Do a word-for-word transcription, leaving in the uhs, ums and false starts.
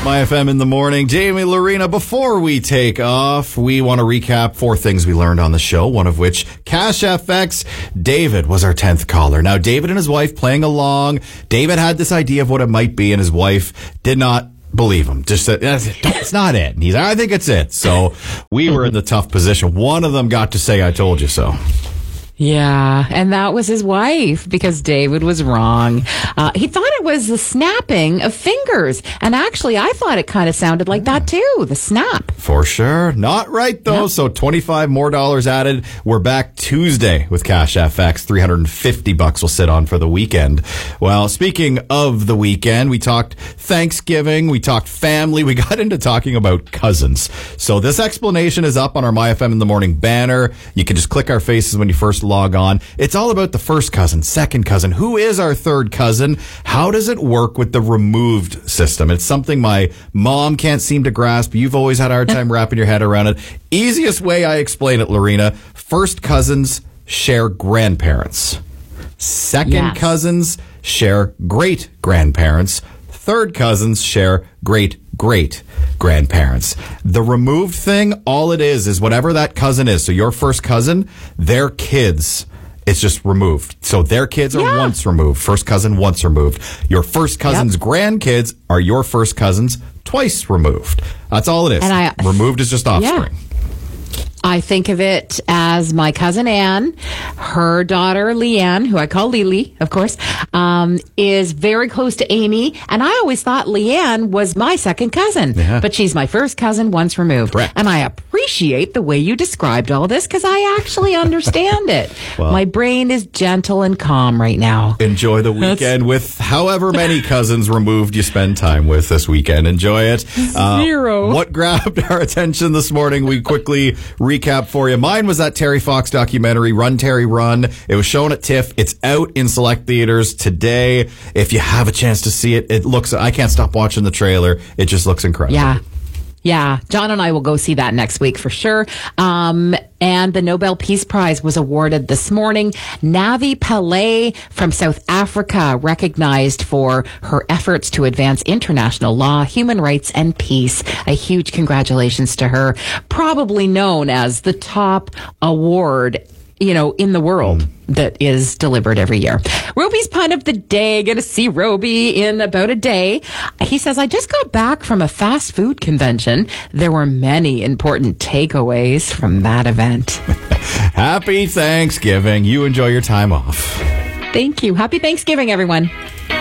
My F M in the morning. Jamie, Lorena, before we take off, we want to recap four things we learned on the show, one of which, Cash F X. David was our tenth caller. Now, David and his wife playing along. David had this idea of what it might be, and his wife did not believe him. Just said, it's not it. And he's, I think it's it. So we were in the tough position. One of them got to say, I told you so. Yeah, and that was his wife because David was wrong. Uh, he thought it was the snapping of fingers. And actually, I thought it kind of sounded like that too, the snap. For sure. Not right, though. Yep. So twenty-five more dollars added. We're back Tuesday with Cash F X. three hundred fifty bucks will sit on for the weekend. Well, speaking of the weekend, we talked Thanksgiving. We talked family. We got into talking about cousins. So this explanation is up on our My F M in the Morning banner. You can just click our faces when you first log on. It's all about the first cousin, second cousin. Who is our third cousin? How does it work with the removed system? It's something my mom can't seem to grasp. You've always had a hard time wrapping your head around it. Easiest way I explain it, Lorena, first cousins share grandparents. Second yes. cousins share great grandparents. Third cousins share great great grandparents. The removed thing, all it is, is whatever that cousin is. So your first cousin, their kids, it's just removed. So their kids are yeah. once removed. First cousin once removed. Your first cousin's yep. grandkids are your first cousins twice removed. That's all it is. And I, removed is just offspring. Yeah. I think of it as my cousin Anne, her daughter Leanne, who I call Lily, of course, um, is very close to Amy. And I always thought Leanne was my second cousin, yeah. but she's my first cousin once removed. Correct. And I appreciate the way you described all this because I actually understand it. Well, my brain is gentle and calm right now. Enjoy the weekend That's... with however many cousins removed you spend time with this weekend. Enjoy it. Zero. Uh, what grabbed our attention this morning? We quickly recap for you. Mine was that Terry Fox documentary, Run, Terry, Run. It was shown at TIFF. It's out in select theaters today. If you have a chance to see it, it looks, I can't stop watching the trailer. It just looks incredible. Yeah. Yeah. John and I will go see that next week for sure. Um, and the Nobel Peace Prize was awarded this morning. Navi Pillay from South Africa, recognized for her efforts to advance international law, human rights, and peace. A huge congratulations to her. Probably known as the top award, you know, in the world that is delivered every year. Roby's pun of the day. Going to see Roby in about a day. He says, I just got back from a fast food convention. There were many important takeaways from that event. Happy Thanksgiving. You enjoy your time off. Thank you. Happy Thanksgiving, everyone.